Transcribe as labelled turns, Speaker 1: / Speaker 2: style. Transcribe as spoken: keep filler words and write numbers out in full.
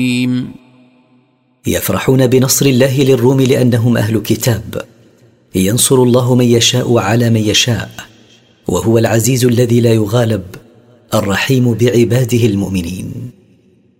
Speaker 1: يفرحون بنصر الله للروم لأنهم أهل كتاب. ينصر الله من يشاء على من يشاء، وهو العزيز الذي لا يغالب، الرحيم بعباده المؤمنين.